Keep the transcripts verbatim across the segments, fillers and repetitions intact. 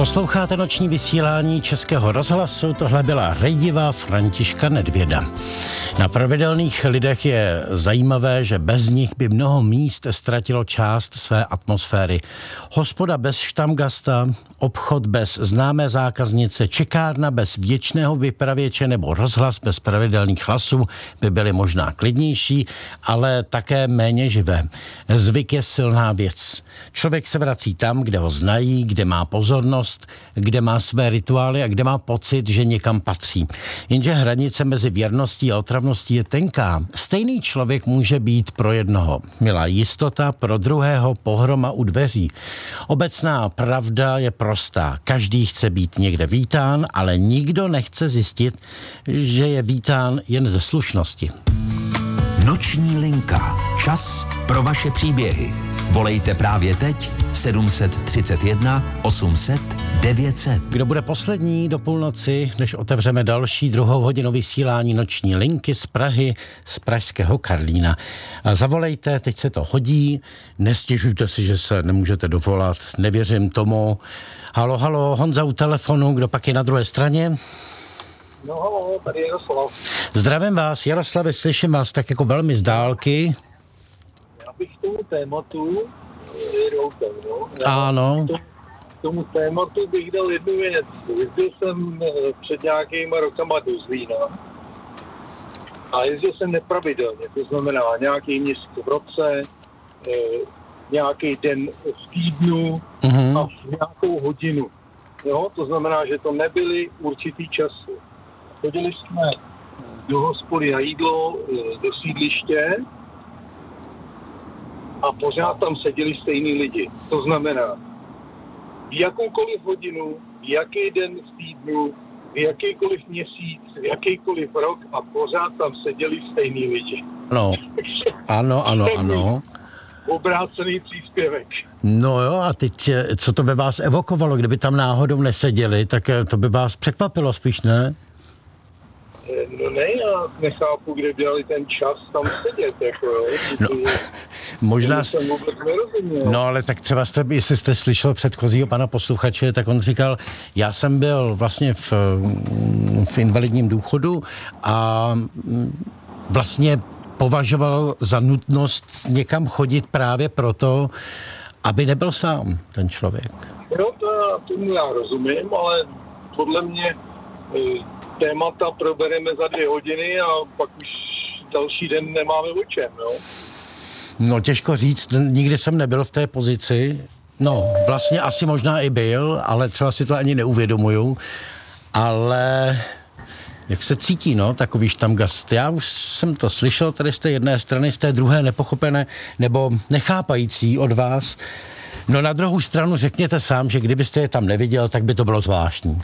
Posloucháte noční vysílání Českého rozhlasu, tohle byla rejdiva Františka Nedvěda. Na pravidelných lidech je zajímavé, že bez nich by mnoho míst ztratilo část své atmosféry. Hospoda bez štamgasta, obchod bez známé zákaznice, čekárna bez věčného vypravěče nebo rozhlas bez pravidelných hlasů by byly možná klidnější, ale také méně živé. Zvyk je silná věc. Člověk se vrací tam, kde ho znají, kde má pozornost, kde má své rituály a kde má pocit, že někam patří. Jenže hranice mezi věrností a otravností je tenká. Stejný člověk může být pro jednoho milá jistota, pro druhého pohroma u dveří. Obecná pravda je prostá. Každý chce být někde vítán, ale nikdo nechce zjistit, že je vítán jen ze slušnosti. Noční linka. Čas pro vaše příběhy. Volejte právě teď sedm set třicet jedna osm set devět set. Kdo bude poslední do půlnoci, než otevřeme další druhou hodinu vysílání noční linky z Prahy, z pražského Karlína. A zavolejte, teď se to hodí, nestěžujte si, že se nemůžete dovolat, nevěřím tomu. Halo, halo, Honza u telefonu, kdo pak je na druhé straně? No halo, tady je Jaroslav. Zdravím vás, Jaroslave, slyším vás tak jako velmi z dálky. Já bych k tomu tématu routem, no. Já Ano. K tomu, k tomu tématu bych dal jednu věc. Jezdil jsem před nějakýma rokama do Zlína a jezdil jsem nepravidelně, to znamená nějaký měsíc v roce, eh, nějaký den v týdnu Mhm. a v nějakou hodinu. Jo? To znamená, že to nebyly určitý časy. Chodili jsme do hospody na jídlo, do sídliště a pořád tam seděli stejní lidi. To znamená, v jakoukoliv hodinu, v jaký den v týdnu, v jakýkoliv měsíc, v jakýkoliv rok a pořád tam seděli stejní lidi. Ano, ano, ano, ano. Obrácený příspěvek. No jo, a teď, co to ve vás evokovalo, kdyby tam náhodou neseděli, tak to by vás překvapilo spíš, ne? No ne, já nechápu, kde dělali ten čas tam sedět, jako jo. No, možná... Jsem vůbec nerozuměl. No ale tak třeba jste, jestli jste slyšel předchozího pana posluchače, tak on říkal, já jsem byl vlastně v, v invalidním důchodu a vlastně považoval za nutnost někam chodit právě proto, aby nebyl sám ten člověk. No to, tomu já rozumím, ale podle mě témata probereme za dvě hodiny a pak už další den nemáme o čem, jo? No těžko říct, nikdy jsem nebyl v té pozici. No, vlastně asi možná i byl, ale třeba si to ani neuvědomuju. Ale jak se cítí, no, takový štamgast? Já už jsem to slyšel tady z té jedné strany, z té druhé nepochopené nebo nechápající od vás. No na druhou stranu řekněte sám, že kdybyste je tam neviděl, tak by to bylo zvláštní.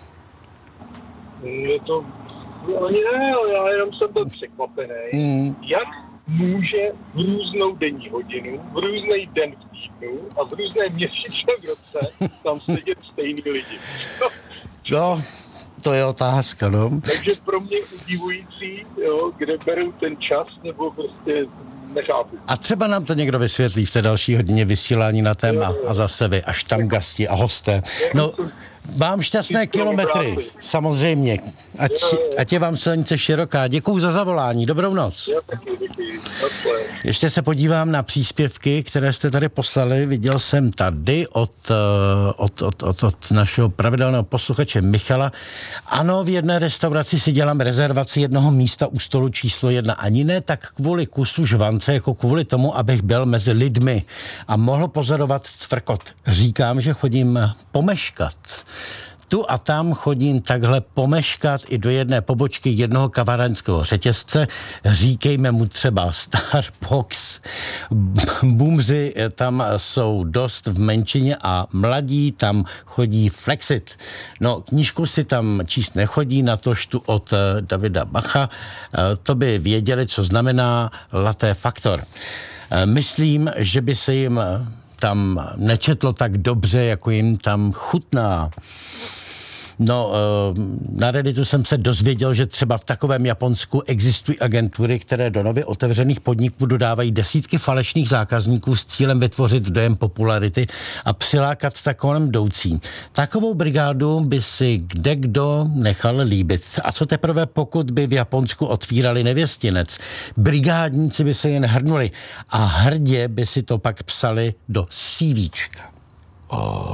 Je to... Ani ne, ale já jenom jsem byl překvapený. Hmm. Jak může v různou denní hodinu, v různý den v týdnu a v různé měsíce v roce tam sedět stejný lidi? No, to je otázka, no. Takže pro mě udivující, jo, kde berou ten čas, nebo prostě nechápu. A třeba nám to někdo vysvětlí v té další hodině vysílání na téma jo, jo. A zase vy, až tam gasti a hosté. No, vám šťastné kilometry, samozřejmě. Ať, ať je vám silnice široká. Děkuju za zavolání, dobrou noc. Já taky, děkuji. Ještě se podívám na příspěvky, které jste tady poslali. Viděl jsem tady od, od, od, od, od našeho pravidelného posluchače Michala. Ano, v jedné restauraci si dělám rezervaci jednoho místa u stolu číslo jedna. Ani ne tak kvůli kusu žvance, jako kvůli tomu, abych byl mezi lidmi a mohl pozorovat cvrkot. Říkám, že chodím pomeškat. Tu a tam chodím takhle pomeškat i do jedné pobočky jednoho kavárenského řetězce. Říkejme mu třeba Starbucks. Bumři tam jsou dost v menšině a mladí tam chodí flexit. No, knížku si tam číst nechodí, natož tu od Davida Bacha. To by věděli, co znamená latte faktor. Myslím, že by se jim tam nečetlo tak dobře, jako jim tam chutná. No, na Redditu jsem se dozvěděl, že třeba v takovém Japonsku existují agentury, které do nově otevřených podniků dodávají desítky falešných zákazníků s cílem vytvořit dojem popularity a přilákat takovým jdoucí. Takovou brigádu by si kdekdo nechal líbit. A co teprve, pokud by v Japonsku otvírali nevěstinec? Brigádníci by se jen hrnuli a hrdě by si to pak psali do CVčka. Oh.